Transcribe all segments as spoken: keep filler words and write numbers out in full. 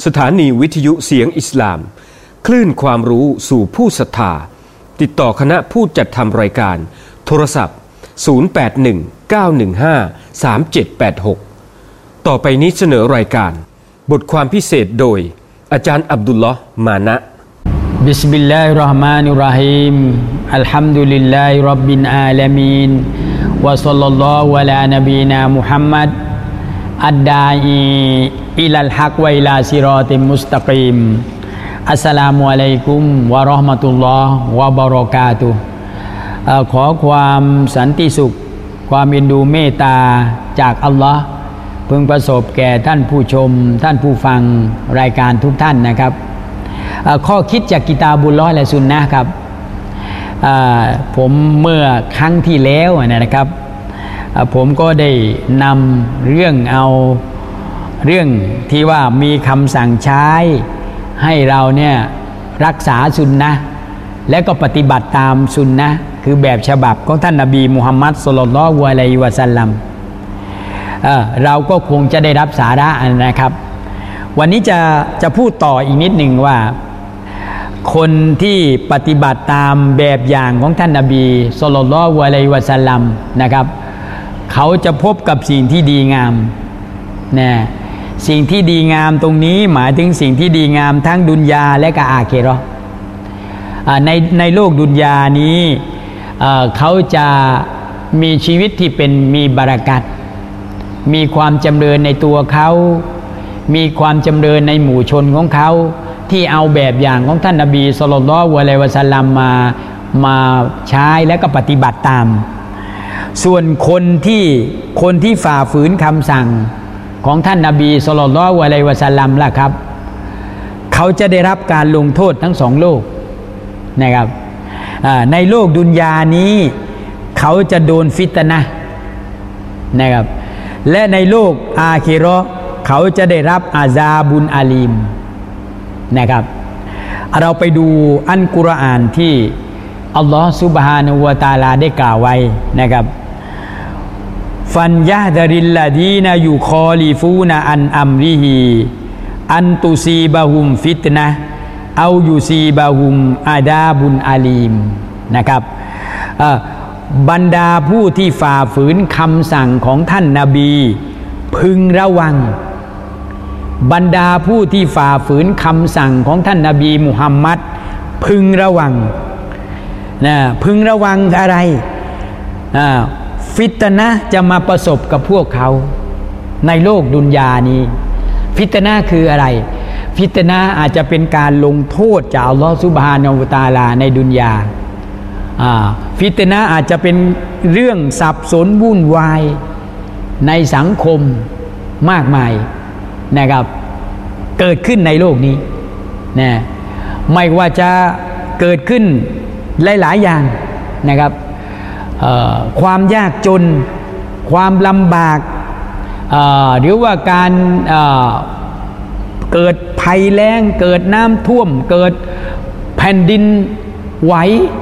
สถานีวิทยุเสียงอิสลามคลื่นความรู้สู่ผู้ศรัทธาติดต่อคณะผู้จัดทำรายการโทรศัพท์ศูนย์ แปด หนึ่ง เก้า หนึ่ง ห้า สาม เจ็ด แปด หกต่อไปนี้เสนอรายการบทความพิเศษโดยอาจารย์อับดุลลอฮ์มานะบิสมิลลาฮิรเราะห์มานิรเราะฮีมอัลฮัมดุลิลลาฮิร็อบบิลอาลามีนวะศ็อลลัลลอฮุอะลานบีนามุฮัมมัดอัดดาอีอิลัลฮักวะอิลาซิรอติมุสตะกีมอัสสลามุอะลัยกุมวะเราะห์มะตุลลอฮ์วะบะเราะกาตุฮ์ขอความสันติสุขความเอ็นดูเมตตาจากอัลลอฮ์พึงประสบแก่ท่านผู้ชมท่านผู้ฟังรายการทุกท่านนะครับข้อคิดจากกิตาบุลลอฮ์และซุนนะห์ครับผมเมื่อครั้งที่แล้วนะครับผมก็ได้นำเรื่องเอาเรื่องที่ว่ามีคำสั่งใช้ให้เราเนี่ยรักษาซุนนะห์และก็ปฏิบัติตามซุนนะห์คือแบบฉบับของท่านนบีมุฮัมมัดศ็อลลัลลอฮุอะลัยฮิวะซัลลัมเอ่อเราก็คงจะได้รับสาระนะครับวันนี้จะจะพูดต่ออีกนิดหนึ่งว่าคนที่ปฏิบัติตามแบบอย่างของท่านนบีศ็อลลัลลอฮุอะลัยฮิวะซัลลัมนะครับเขาจะพบกับสิ่งที่ดีงามนะสิ่งที่ดีงามตรงนี้หมายถึงสิ่งที่ดีงามทั้งดุนยาและก็อาคิเราะห์ในในโลกดุนยานี้เขาจะมีชีวิตที่เป็นมีบารอกัตมีความจำเริญในตัวเขามีความจำเริญในหมู่ชนของเขาที่เอาแบบอย่างของท่านนบีศ็อลลัลลอฮุอะลัยฮิวะซัลลัมมามาใช้และก็ปฏิบัติตามส่วนคนที่คนที่ฝ่าฝืนคำสั่งของท่านนบีศ็อลลัลลอฮุอะลัยฮิวะซัลลัมล่ะครับเขาจะได้รับการลงโทษทั้งสองโลกนะครับในโลกดุนยานี้เขาจะโดนฟิตนะห์นะครับและในโลกอาคิเราะห์เขาจะได้รับอาซาบุนอาลีมนะครับเราไปดูอัลกุรอานที่อัลลอฮฺซุบฮานะฮูวะตะอาลาได้กล่าวไว้นะครับฟันยะดะริลลดีนะยุคอลิฟูนะอันอัมริฮิอันตุซีบะฮุมฟิตนะห์เอายูซีบะฮุมอาดาบุนอาลีมนะครับบรรดาผู้ที่ฝ่าฝืนคำสั่งของท่านนบีพึงระวังบรรดาผู้ที่ฝ่าฝืนคำสั่งของท่านนบีมุฮัมมัดพึงระวังนะพึงระวังอะไรนะฟิตนะห์จะมาประสบกับพวกเขาในโลกดุนยานี้ฟิตนะห์คืออะไรฟิตนะห์อาจจะเป็นการลงโทษจากอัลลอฮฺซุบฮานะฮูวะตะอาลาในดุนยาฟิตนะห์อาจจะเป็นเรื่องสับสนวุ่นวายในสังคมมากมายนะครับเกิดขึ้นในโลกนี้นะไม่ว่าจะเกิดขึ้นหลายๆอย่างนะครับความยากจนความลำบากหรือว่าการเกิดภัยแล้งเกิดน้ำท่วมเกิดแผ่นดินไหว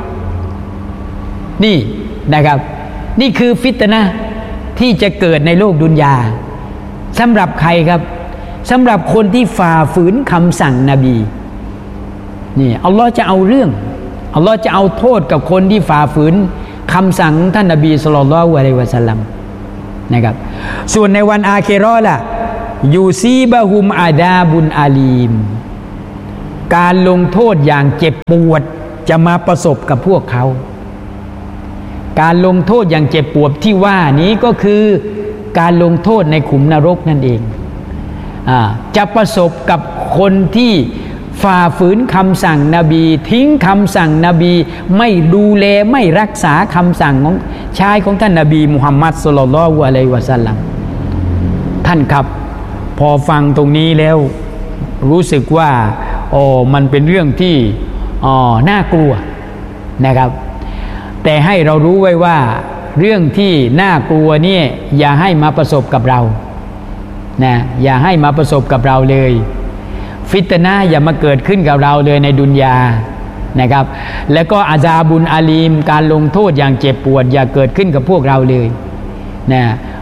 นี่นะครับนี่คือฟิตนะห์ที่จะเกิดในโลกดุนยาสำหรับใครครับสำหรับคนที่ฝ่าฝืนคำสั่งนบีนี่อัลลอฮ์จะเอาเรื่องอัลลอฮ์จะเอาโทษกับคนที่ฝ่าฝืนคำสั่งท่านนบีศ็อลลัลลอฮุอะลัยฮิวะซัลลัมนะครับส่วนในวันอาคิเราะห์ล่ะยูซีบะฮุมอาดาบุนอาลีมการลงโทษอย่างเจ็บปวดจะมาประสบกับพวกเขาการลงโทษอย่างเจ็บปวดที่ว่านี้ก็คือการลงโทษในขุมนรกนั่นเองจะประสบกับคนที่ฝ่าฝืนคำสั่งนบีทิ้งคำสั่งนบีไม่ดูแลไม่รักษาคำสั่งของชายของท่านนบีมุฮัมมัดศ็อลลัลลอฮุอะลัยฮิวะซัลลัมท่านครับพอฟังตรงนี้แล้วรู้สึกว่าอ๋อมันเป็นเรื่องที่อ๋อน่ากลัวนะครับแต่ให้เรารู้ไว้ว่าเรื่องที่น่ากลัวเนี่ยอย่าให้มาประสบกับเรานะอย่าให้มาประสบกับเราเลยฟิตนะห์อย่ามาเกิดขึ้นกับเราเลยในดุนยานะครับแล้วก็อาซาบุนอาลีมการลงโทษอย่างเจ็บปวดอย่าเกิดขึ้นกับพวกเราเลยนะ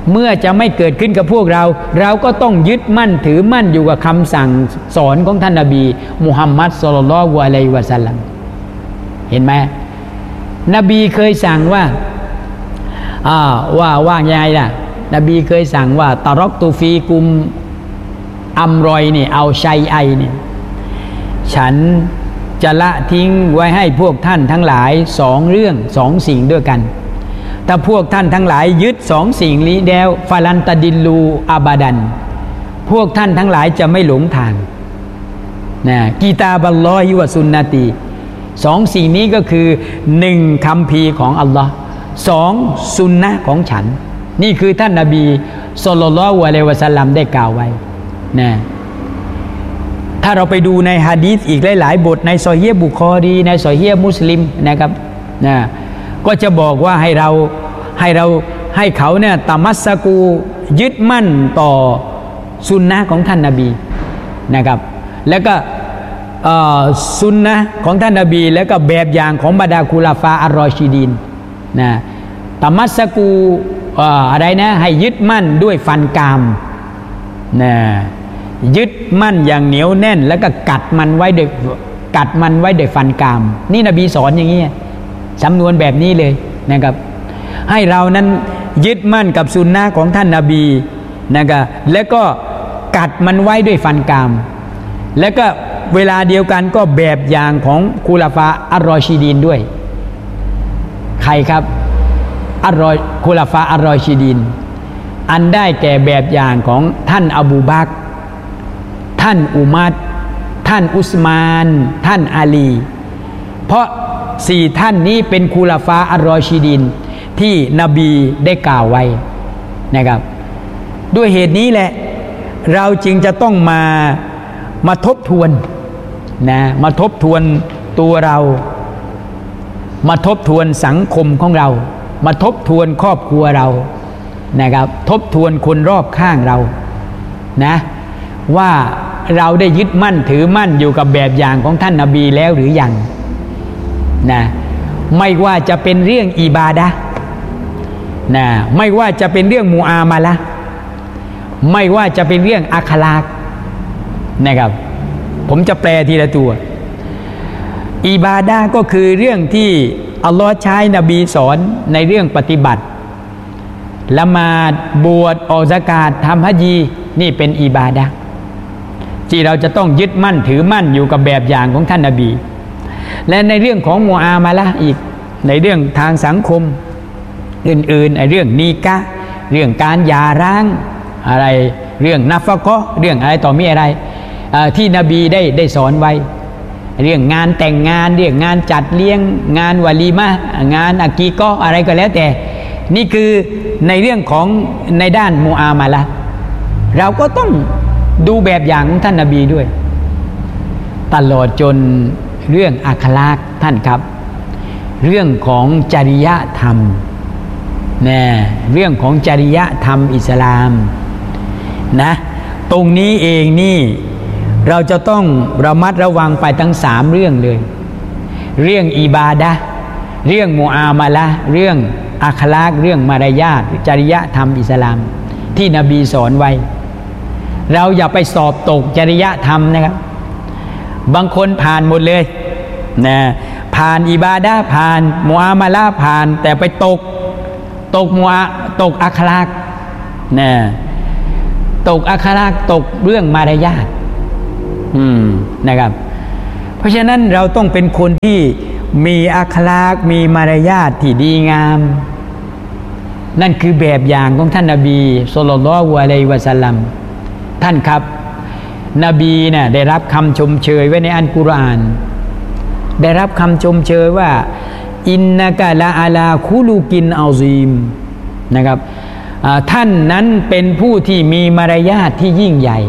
เมื่อจะไม่เกิดขึ้นกับพวกเราเราก็ต้องยึดมั่นถือมั่นอยู่กับคำสั่งสอนของท่านนบีมุฮัมมัดศ็อลลัลลอฮุอะลัยฮิวะซัลลัมเห็นไหมนบีเคยสั่งว่าอ่าว่าว่าไงล่ะนบีเคยสั่งว่าตะรอกตูฟีกุมอัมรอยนี่เอาชัยไอเนี่ยฉันจะละทิ้งไว้ให้พวกท่านทั้งหลายสองเรื่องสองสิ่งด้วยกันถ้าพวกท่านทั้งหลายยึดสองสิ่งนี้แล้วฟาลันตดิลลูอาบาดันพวกท่านทั้งหลายจะไม่หลงทางนะกีตาบัลลอฮิวะซุนนะตีสองสิ่งนี้ก็คือหนึ่งคำพีของอัลลอฮ์สองสุนนะของฉันนี่คือท่านนบีศ็อลลัลลอฮุอะลัยฮิวะซัลลัมได้กล่าวไว้นะถ้าเราไปดูในหะดีษอีกหลายๆบทในซอฮีฮ์บุคอรีในซอฮีฮ์มุสลิมนะครับนะก็จะบอกว่าให้เราให้เราให้เขาเนี่ยตามัสสกูยึดมั่นต่อสุนนะของท่านนบีนะครับแล้วก็สุนนะของท่านนบีแล้วก็แบบอย่างของบรรดาคุลาฟาอัรรอชิดีนนะตามัสสกูอะไรนะให้ยึดมั่นด้วยฟันกรามนะยึดมั่นอย่างเหนียวแน่นแล้วก็กัดมันไว้ด้วยกัดมันไว้ด้วยฟันกรามนี่นบีสอนอย่างนี้สำนวนแบบนี้เลยนะครับให้เรานั้นยึดมั่นกับสุนนะของท่านนบีนะครับแล้วก็กัดมันไว้ด้วยฟันกรามแล้วก็เวลาเดียวกันก็แบบอย่างของคุลาฟาอัรรอชิดีนด้วยใครครับอัรรอคุลาฟาอัรรอชิดีนอันได้แก่แบบอย่างของท่านอบูบักรท่านอุมัรท่านอุสมานท่านอาลีเพราะสี่ท่านนี้เป็นคุลาฟาอัรรอชิดีนที่นบีได้กล่าวไว้นะครับด้วยเหตุนี้แหละเราจึงจะต้องมามาทบทวนนะมาทบทวนตัวเรามาทบทวนสังคมของเรามาทบทวนครอบครัวเรานะครับทบทวนคนรอบข้างเรานะว่าเราได้ยึดมั่นถือมั่นอยู่กับแบบอย่างของท่านนบีแล้วหรือยังนะไม่ว่าจะเป็นเรื่องอิบาดะห์นะไม่ว่าจะเป็นเรื่องมุอามาละห์ไม่ว่าจะเป็นเรื่องอัคลากนะครับผมจะแปลทีละตัวอิบาดะห์ก็คือเรื่องที่อัลลอฮ์ใช้นบีสอนในเรื่องปฏิบัติละหมาดบวชออกซะกาตทำฮัจญีนี่เป็นอิบาดะห์ที่เราจะต้องยึดมั่นถือมั่นอยู่กับแบบอย่างของท่านนบีและในเรื่องของมุอามาละห์อีกในเรื่องทางสังคมอื่นๆไอ้เรื่องนีกะห์เรื่องการหย่าร้างอะไรเรื่องนัฟกะห์เรื่องอะไรต่อมีอะไรที่นบีได้ได้สอนไว้เรื่องงานแต่งงานเรื่องงานจัดเลี้ยงงานวะลีมะห์งานอากีเราะห์อะไรก็แล้วแต่นี่คือในเรื่องของในด้านมุอามาละห์เราก็ต้องดูแบบอย่างของท่านนบีด้วยตลอดจนเรื่องอัคลากท่านครับเรื่องของจริยธรรมนะเรื่องของจริยธรรมอิสลามนะตรงนี้เองนี่เราจะต้องระมัดระวังไปทั้งสามเรื่องเลยเรื่องอิบาดะห์เรื่องมุอามาละห์เรื่องอัคลากเรื่องมารยาทจริยธรรมอิสลามที่นบีสอนไว้เราอย่าไปสอบตกจริยธรรมนะครับบางคนผ่านหมดเลยนะผ่านอิบาดะห์ผ่านมุอามาละห์ผ่านแต่ไปตกตกมุอาตกอัคลากนะตกอัคลากตกเรื่องมารยาทอืมนะครับเพราะฉะนั้นเราต้องเป็นคนที่มีอัคลากมีมารยาทที่ดีงามนั่นคือแบบอย่างของท่านนบีศ็อลลัลลอฮุอะลัยฮิวะซัลลัมท่านครับนบีเนี่ยได้รับคำชมเชยไว้ในอัลกุรอานได้รับคำชมเชยว่าอินนะกะละอะลาคุลุกินอาซีมนะครับท่านนั้นเป็นผู้ที่มีมารยาทที่ยิ่งใหญ่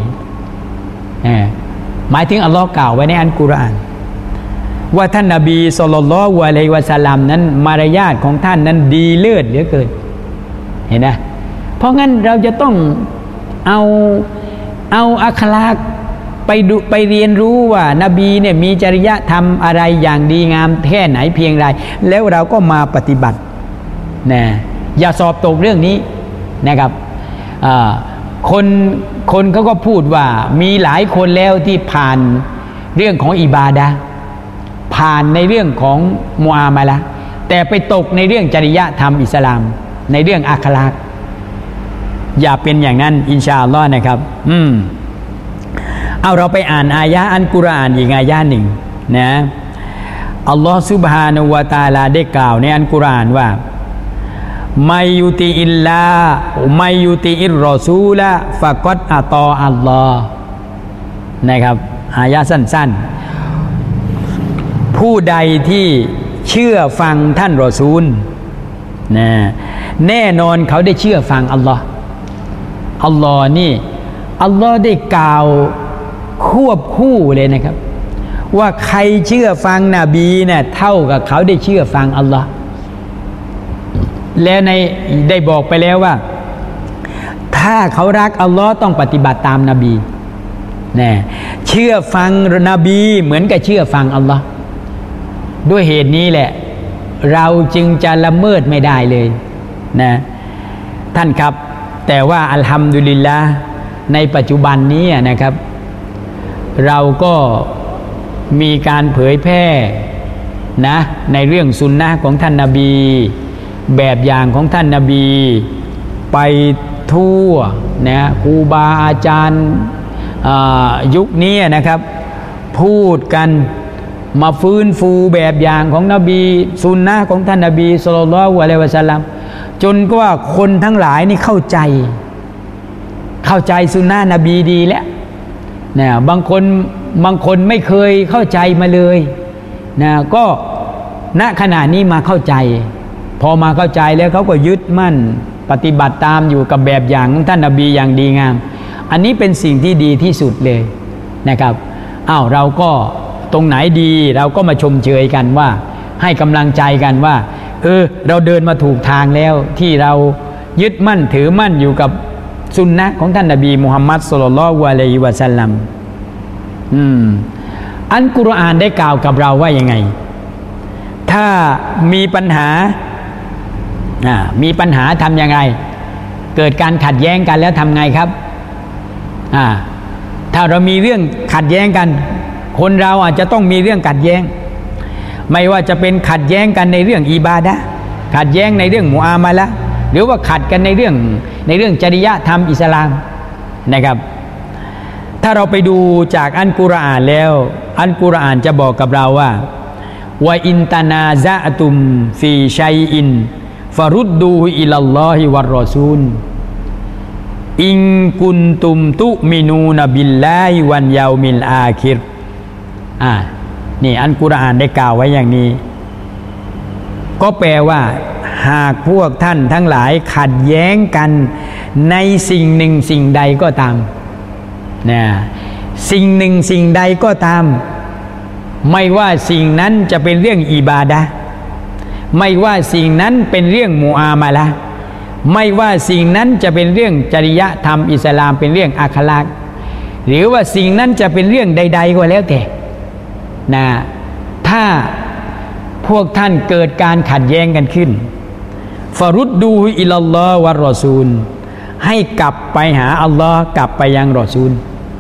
หมายถึงอัลลอฮ์กล่าวไว้ในอัลกุรอานว่าท่านนบีศ็อลลัลลอฮุอะลัยฮิวะซัลลัมนั้นมารยาทของท่านนั้นดีเลิศเหลือเกินเห็นไหมเพราะงั้นเราจะต้องเอาเอาอัคลากไปดูไปเรียนรู้ว่านบีเนี่ยมีจริยธรรมอะไรอย่างดีงามแค่ไหนเพียงไรแล้วเราก็มาปฏิบัตินะอย่าสอบตกเรื่องนี้นะครับคนคนเขาก็พูดว่ามีหลายคนแล้วที่ผ่านเรื่องของอิบาดะห์ผ่านในเรื่องของมุอามาละห์แต่ไปตกในเรื่องจริยธรรมอิสลามในเรื่องอัคลากอย่าเป็นอย่างนั้นอินชาอัลลอฮ์นะครับอืมเอาเราไปอ่านอายะห์อัลกุรอานอีกอายะห์หนึ่งนะอัลลอฮ์ซุบฮานะฮูวะตะอาลาได้กล่าวในอัลกุรอานว่าไมยุติอิลลาไมยุติอิรรอซูละฟะกัดอะตออัลลอฮ์นะครับอายะห์สั้นๆผู้ใดที่เชื่อฟังท่านรอซูลนะแน่นอนเขาได้เชื่อฟังอัลลอฮ์อัลลอฮ์นี่อัลลอฮ์ได้กล่าวควบคู่เลยนะครับว่าใครเชื่อฟังนบีเนี่ยเท่ากับเขาได้เชื่อฟังอัลลอฮ์แล้วในได้บอกไปแล้วว่าถ้าเขารักอัลลอฮ์ต้องปฏิบัติตามนบีนะเชื่อฟังนบีเหมือนกับเชื่อฟังอัลลอฮ์ด้วยเหตุนี้แหละเราจึงจะละเมิดไม่ได้เลยนะท่านครับแต่ว่าอัลฮัมดุลิลละห์ในปัจจุบันนี้นะครับเราก็มีการเผยแพร่นะในเรื่องสุนนะของท่านนบีแบบอย่างของท่านนบีไปทั่วนะครูบาอาจารย์ยุคนี้นะครับพูดกันมาฟื้นฟูแบบอย่างของนบีสุนนะของท่านนบีศ็อลลัลลอฮุอะลัยฮิวะซัลลัมจนก็ว่าคนทั้งหลายนี่เข้าใจเข้าใจสุนนะนบีดีแล้วนะบางคนบางคนไม่เคยเข้าใจมาเลยนะก็ณขณะนี้มาเข้าใจพอมาเข้าใจแล้วเขาก็ยึดมั่นปฏิบัติตามอยู่กับแบบอย่างของท่านนบีอย่างดีงามอันนี้เป็นสิ่งที่ดีที่สุดเลยนะครับอ้าวเราก็ตรงไหนดีเราก็มาชมเชยกันว่าให้กำลังใจกันว่าเออเราเดินมาถูกทางแล้วที่เรายึดมั่นถือมั่นอยู่กับสุนนะของท่านนบีมุฮัมมัดศ็อลลัลลอฮุอะลัยฮิวะซัลลัมอืมอัลกุรอานได้กล่าวกับเราว่ายังไงถ้ามีปัญหาอ่ามีปัญหาทำยังไงเกิดการขัดแย้งกันแล้วทำไงครับอ่าถ้าเรามีเรื่องขัดแย้งกันคนเราอาจจะต้องมีเรื่องขัดแย้งไม่ว่าจะเป็นขัดแย้งกันในเรื่องอิบาดะห์ขัดแย้งในเรื่องมุอามาละห์หรือว่าขัดกันในเรื่องในเรื่องจริยธรรมอิสลามนะครับถ้าเราไปดูจากอัลกุรอานแล้วอัลกุรอานจะบอกกับเราว่าวะอินตานาซะตุมฟีชัยอินฟารุดดูอิลัลลอฮิวัรรอซูลอิงกุนตุมตุมินูนบิลลาฮิวันยามิลอาคิรอ่านี่อัลกุรอานได้กล่าวไว้อย่างนี้ก็แปลว่าหากพวกท่านทั้งหลายขัดแย้งกันในสิ่งหนึ่งสิ่งใดก็ตามนะสิ่งหนึ่งสิ่งใดก็ตามไม่ว่าสิ่งนั้นจะเป็นเรื่องอิบาดะห์ไม่ว่าสิ่งนั้นเป็นเรื่องมุอามาละห์ไม่ว่าสิ่งนั้นจะเป็นเรื่องจริยธรรมอิสลามเป็นเรื่องอัคลากหรือว่าสิ่งนั้นจะเป็นเรื่องใดๆก็แล้วแต่นะถ้าพวกท่านเกิดการขัดแย้งกันขึ้นฟารุดดูอิลัลลอฮ์วะรอซูลให้กลับไปหาอัลลอฮ์กลับไปยังรอซูล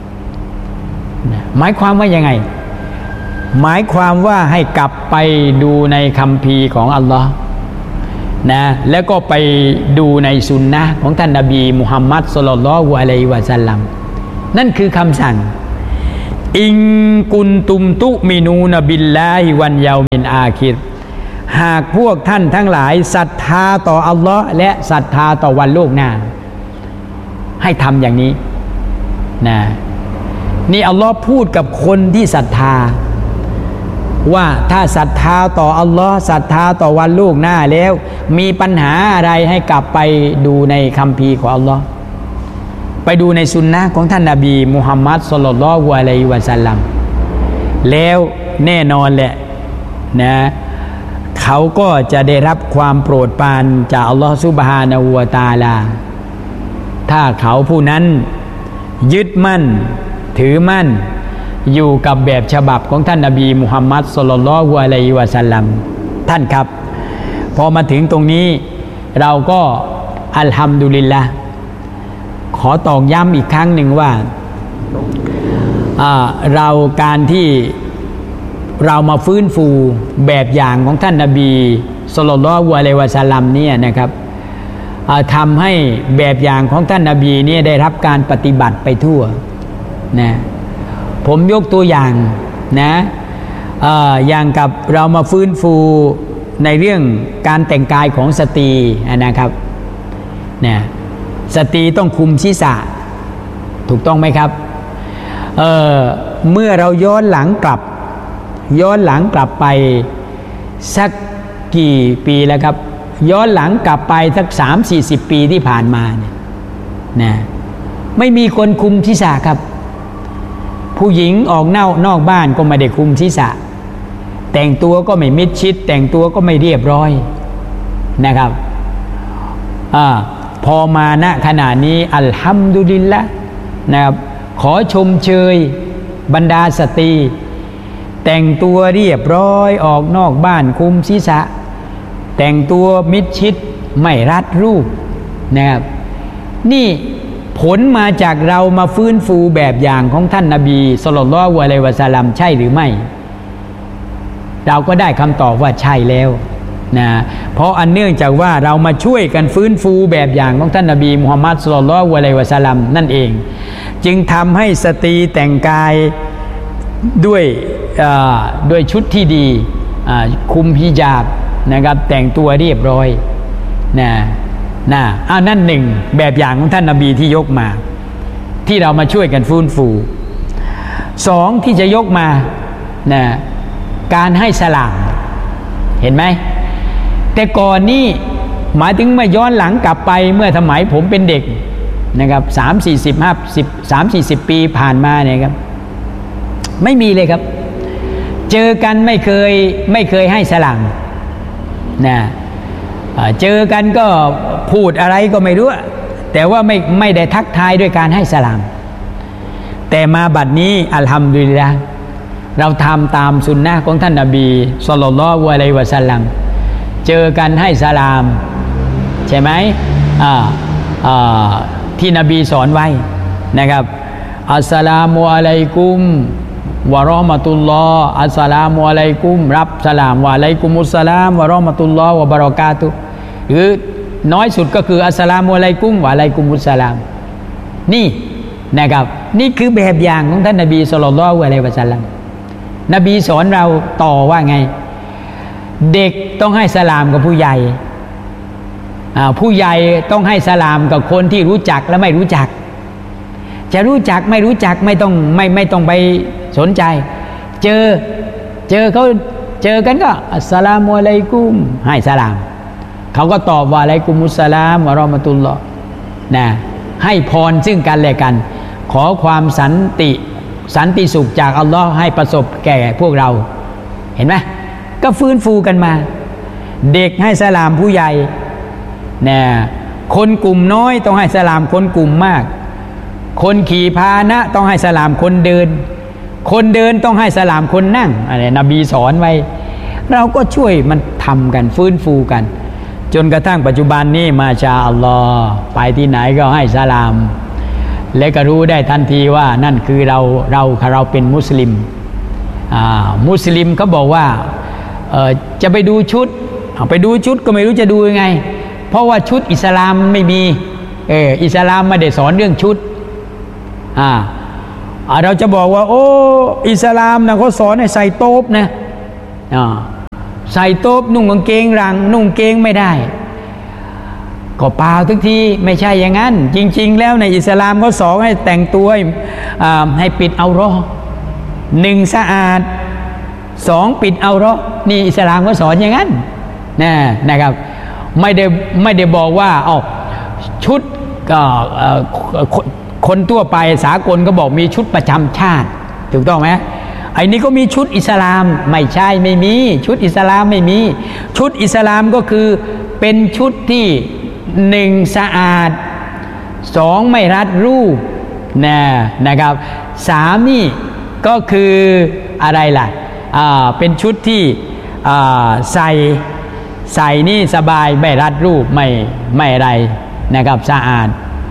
หมายความว่ายังไงหมายความว่าให้กลับไปดูในคัมภีร์ของอัลลอฮ์นะแล้วก็ไปดูในสุนนะของท่านนบีมุฮัมมัดศ็อลลัลลอฮุอะลัยฮิวะซัลลัมนั่นคือคำสั่งอิงกุนตุมตุมินูนบิลลาฮิวันยามินอาคิรหากพวกท่านทั้งหลายศรัทธาต่ออัลลอฮ์และศรัทธาต่อวันโลกหน้าให้ทำอย่างนี้นะนี่อัลลอฮ์พูดกับคนที่ศรัทธาว่าถ้าศรัทธาต่ออัลลอฮ์ศรัทธาต่อวันโลกหน้าแล้วมีปัญหาอะไรให้กลับไปดูในคัมภีร์ของอัลลอฮ์ไปดูในสุนนะของท่านนบีมุฮัมมัดศ็อลลัลลอฮุอะลัยฮิวะซัลลัมแล้วแน่นอนแหละนะเขาก็จะได้รับความโปรดปรานจากอัลลอฮ์ซุบฮานะฮูวะตะอาลาถ้าเขาผู้นั้นยึดมั่นถือมั่นอยู่กับแบบฉบับของท่านนบีมุฮัมมัดศ็อลลัลลอฮุอะลัยฮิวะซัลลัมท่านครับพอมาถึงตรงนี้เราก็อัลฮัมดุลิลละห์ขอตอกย้ำอีกครั้งหนึ่งว่าเราการที่เรามาฟื้นฟูแบบอย่างของท่านนบีศ็อลลัลลอฮุอะลัยฮิวะซัลลัมเนี่ยนะครับทำให้แบบอย่างของท่านนบีเนี่ยได้รับการปฏิบัติไปทั่วนะผมยกตัวอย่างนะอย่างกับเรามาฟื้นฟูในเรื่องการแต่งกายของสตรีนะครับนะสตรีต้องคุมศีรษะถูกต้องไหมครับ เ, เมื่อเราย้อนหลังกลับย้อนหลังกลับไปสักกี่ปีแล้วครับย้อนหลังกลับไปสักสามสี่สิบปีที่ผ่านมาเนี่ยนะไม่มีคนคุมศีรษะครับผู้หญิงออกนอกนอกบ้านก็ไม่ได้คุมศีรษะแต่งตัวก็ไม่มิดชิดแต่งตัวก็ไม่เรียบร้อยนะครับอ่าพอมาณขณะนี้อัลฮัมดุลิลละห์นะครับขอชมเชยบรรดาสตรีแต่งตัวเรียบร้อยออกนอกบ้านคุมศีรษะแต่งตัวมิดชิดไม่รัดรูปนะครับนี่ผลมาจากเรามาฟื้นฟูแบบอย่างของท่านนบีศ็อลลัลลอฮุอะลัยฮิวะซัลลัมใช่หรือไม่เราก็ได้คำตอบว่าใช่แล้วนะเพราะอันเนื่องจากว่าเรามาช่วยกันฟื้นฟูแบบอย่างของท่านนบีมุฮัมมัดศ็อลลัลลอฮุอะลัยฮิวะซัลลัมนั่นเองจึงทำให้สตรีแต่งกายด้วยด้วยชุดที่ดีคุมฮิญาบนะครับแต่งตัวเรียบร้อยนะนะอ้าวนั่นหนึ่งแบบอย่างของท่านนบีที่ยกมาที่เรามาช่วยกันฟื้นฟูสองที่จะยกมานะการให้สลามเห็นไหมแต่ก่อนนี้หมายถึงเมื่อย้อนหลังกลับไปเมื่อสมัยผมเป็นเด็กนะครับสามสี่สิบห้าสิบสามสี่สิบปีผ่านมาเนี่ยครับไม่มีเลยครับเจอกันไม่เคยไม่เคยให้สลามนะเจอกันก็พูดอะไรก็ไม่รู้แต่ว่าไม่ไม่ได้ทักทายด้วยการให้สลามแต่มาบัดนี้อัลฮัมดุลิลละห์เราทำตามสุนนะของท่านนบีศ็อลลัลลอฮุอะลัยฮิวะซัลลัมเจอกันให้สลามใช่ไหมอ่าอ่าที่นบีสอนไว้นะครับอัสสลามุอะลัยกุมวะเราะห์มะตุลลอฮ์อัสสลามุอะลัยกุมรับสลามวะอะลัยกุมุสสลามวะเราะห์มะตุลลอฮ์วะบะเราะกาตุฮ์หรือน้อยสุดก็คืออัสสลามุอะลัยกุมวะอะลัยกุมุสสลามนี่นะครับนี่คือแบบอย่างของท่านนบีศ็อลลัลลอฮุอะลัยฮิวะซัลลัมนบีสอนเราต่อว่าไงเด็กต้องให้สลามกับผู้ใหญ่ผู้ใหญ่ต้องให้สลามกับคนที่รู้จักและไม่รู้จักจะรู้จักไม่รู้จักไม่ต้องไม่ไม่ต้องไปสนใจเจอเจอเขาเจอกันก็อัสสลามุอะลัยกุมให้สลามเขาก็ตอบว่าอะลัยกุมุสสลามวะเราะห์มะตุลลอฮ์นะให้พรซึ่งกันและกันขอความสันติสันติสุขจากอัลลอฮ์ให้ประสบแก่พวกเราเห็นไหมก็ฟื้นฟูกันมาเด็กให้สลามผู้ใหญ่นะคนกลุ่มน้อยต้องให้สลามคนกลุ่มมากคนขี่พาหนะต้องให้สลามคนเดินคนเดินต้องให้สลามคนนั่งอะไรนบีสอนไว้เราก็ช่วยมันทำกันฟื้นฟูกันจนกระทั่งปัจจุบันนี้มาชาอัลลอฮ์ไปที่ไหนก็ให้สลามและก็รู้ได้ทันทีว่านั่นคือเราเราเราเป็นมุสลิมอ่ามุสลิมเขาบอกว่าเอ่อจะไปดูชุดไปดูชุดก็ไม่รู้จะดูยังไงเพราะว่าชุดอิสลามไม่มีเอออิสลามไม่ได้สอนเรื่องชุดอ่าเราจะบอกว่าโอ้อิสลามนะเขาสอนให้ใส่โต๊บนะอ่าใส่โต๊บนุ่งกางเกงรังนุ่งเกงไม่ได้ก็เปล่าทุกทีไม่ใช่อย่างนั้นจริงๆแล้วในอิสลามเขาสอนให้แต่งตัวให้ปิดเอาเราะห์หนึ่งสะอาดสองปิดเอาเราะห์นี่อิสลามเขาสอนอย่างนั้นนะนะครับไม่ได้ไม่ได้บอกว่าอ๋อชุดก็คนทั่วไปสากลก็บอกมีชุดประจำชาติถูกต้องไหมไอ้นี้ก็มีชุดอิสลามไม่ใช่ไม่มีชุดอิสลามไม่มีชุดอิสลามก็คือเป็นชุดที่หนึ่งสะอาดสองไม่รัดรูปนะนะครับสามนี่ก็คืออะไรล่ะอ่าเป็นชุดที่อ่าใส่ใส่นี่สบายไม่รัดรูปไม่ไม่อะไรนะครับสะอาด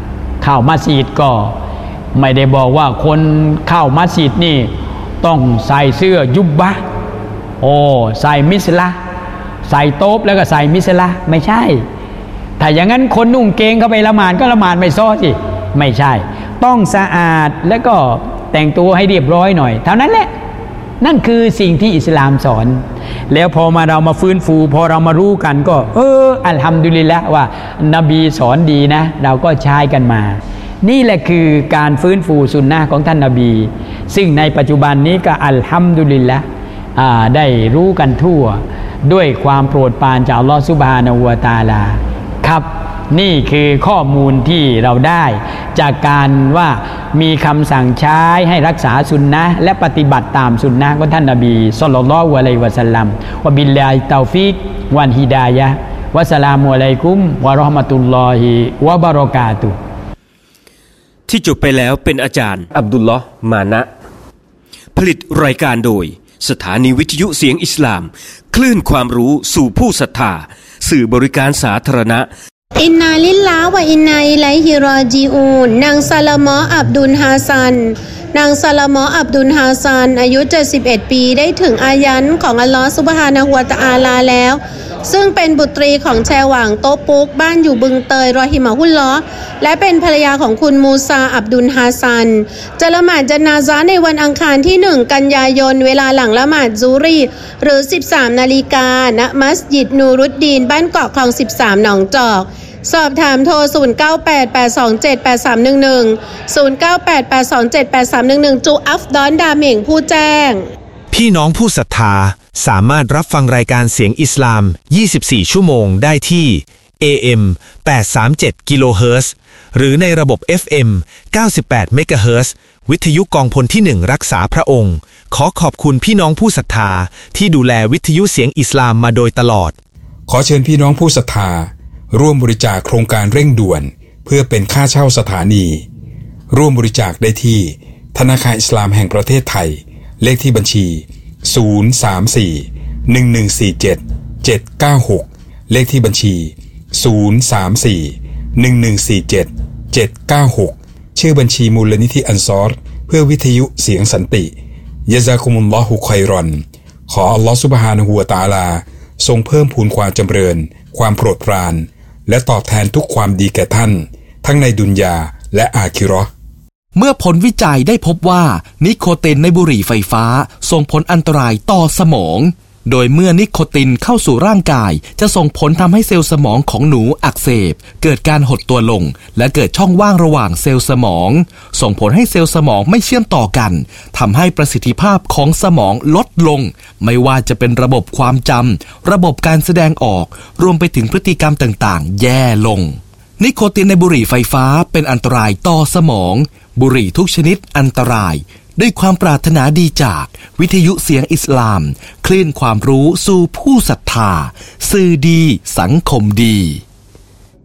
เข้ามัสยิดก็ไม่ได้บอกว่าคนเข้ามัสยิดนี่ต้องใส่เสื้อยุบบะโอ้ใส่มิสละใส่โต๊บแล้วก็ใส่มิสละไม่ใช่ถ้าอย่างนั้นคนนุ่งเกงเข้าไปละหมาดก็ละหมาดไม่ซ้อสิไม่ใช่ต้องสะอาดแล้วก็แต่งตัวให้เรียบร้อยหน่อยเท่านั้นแหละนั่นคือสิ่งที่อิสลามสอนแล้วพอมาเรามาฟื้นฟูพอเรามารู้กันก็เอออัลฮัมดุลิลละห์ว่านบีสอนดีนะเราก็ใช้กันมานี่แหละคือการฟื้นฟูสุนนะของท่านนบีซึ่งในปัจจุบันนี้ก็อัลฮัมดุลิลละห์ได้รู้กันทั่วด้วยความโปรดปรานจากอัลลอฮฺซุบฮานะฮูวะตะอาลาครับนี่คือข้อมูลที่เราได้จากการว่ามีคำสั่งใช้ให้รักษาสุนนะและปฏิบัติตามสุนนะของท่านนบีศ็อลลัลลอฮุอะลัยฮิวะซัลลัมวะบิลลาฮิตตอฟิกวันฮิดายะฮ์วะสลามุอะลัยกุมวะเราะห์มะตุลลอฮิวะบะเราะกาตุฮ์ที่จบไปแล้วเป็นอาจารย์อับดุลลอฮ์มานะผลิตรายการโดยสถานีวิทยุเสียงอิสลามคลื่นความรู้สู่ผู้ศรัทธาสื่อบริการสาธารณะอินนาลิลลาฮ์วะอินนาอิลัยฮิรอญิอูนนางซาลามออับดุลฮาซันนางซาลามออับดุลฮาซันอายุเจ็ดสิบเอ็ดปีได้ถึงอายันของอัลลอฮฺซุบฮานะฮูวะตะอาลาแล้วซึ่งเป็นบุตรีของแชหว่างโตปุกบ้านอยู่บึงเตยรอฮิมะฮุลลอฮ์และเป็นภรรยาของคุณมูซาอับดุลฮาซันจะละหมาดญะนาซะห์ในวันอังคารที่หนึ่งกันยายนเวลาหลังละหมาดซุรีหรือสิบสามนาฬิกาณมัสยิดนูรุดดีนบ้านเกาะคลองสิบสามหนองจอกสอบถามโทรศูนย์ เก้า แปด แปด สอง เจ็ด แปด สาม หนึ่ง หนึ่ง ศูนย์ เก้า แปด แปด สอง เจ็ด แปด สาม หนึ่ง หนึ่งจูอัฟดอนดาเหม่งผู้แจ้งพี่น้องผู้ศรัทธาสามารถรับฟังรายการเสียงอิสลามยี่สิบสี่ชั่วโมงได้ที่ เอ เอ็ม แปดร้อยสามสิบเจ็ด กิโลเฮิรตซ์หรือในระบบ เอฟ เอ็ม เก้าสิบแปด เมกะเฮิรตซ์วิทยุกองพลที่หนึ่งรักษาพระองค์ขอขอบคุณพี่น้องผู้ศรัทธาที่ดูแลวิทยุเสียงอิสลามมาโดยตลอดขอเชิญพี่น้องผู้ศรัทธาร่วมบริจาคโครงการเร่งด่วนเพื่อเป็นค่าเช่าสถานีร่วมบริจาคได้ที่ธนาคารอิสลามแห่งประเทศไทยเลขที่บัญชีศูนย์ สาม สี่ หนึ่ง หนึ่ง สี่ เจ็ด เจ็ด เก้า หกเลขที่บัญชีศูนย์ สาม สี่ หนึ่ง หนึ่ง สี่ เจ็ด เจ็ด เก้า หกชื่อบัญชีมูลนิธิอันซอรเพื่อวิทยุเสียงสันติยะซากุมุลลอฮุค็อยรอนขออัลลอฮฺซุบฮานะฮูวะตะอาลาทรงเพิ่มพูนความจำเริญความโปรดปรานและตอบแทนทุกความดีแก่ท่านทั้งในดุนยาและอาคิเราะห์เมื่อผลวิจัยได้พบว่านิโคตินในบุหรี่ไฟฟ้าส่งผลอันตรายต่อสมองโดยเมื่อนิโคตินเข้าสู่ร่างกายจะส่งผลทำให้เซลล์สมองของหนูอักเสบเกิดการหดตัวลงและเกิดช่องว่างระหว่างเซลล์สมองส่งผลให้เซลล์สมองไม่เชื่อมต่อกันทำให้ประสิทธิภาพของสมองลดลงไม่ว่าจะเป็นระบบความจำระบบการแสดงออกรวมไปถึงพฤติกรรมต่างๆแย่ลงนิโคตินในบุหรี่ไฟฟ้าเป็นอันตรายต่อสมองบุหรี่ทุกชนิดอันตรายด้วยความปรารถนาดีจากวิทยุเสียงอิสลามคลื่นความรู้สู่ผู้ศรัทธาสื่อดีสังคมดี